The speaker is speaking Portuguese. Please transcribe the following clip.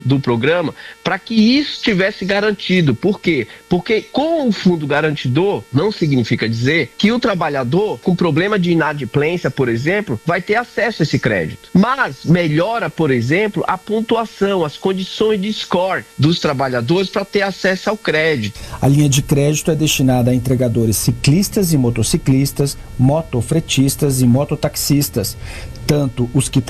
do programa para que isso estivesse garantido. Por quê? Porque com o fundo garantidor não significa dizer que o trabalhador com problema de inadimplência, por exemplo, vai ter acesso a esse crédito. Mas melhora, por exemplo, a pontuação, as condições de score dos trabalhadores para ter acesso ao crédito. A linha de crédito é destinada a entregadores ciclistas e motociclistas, motofretistas e mototaxistas, tanto os que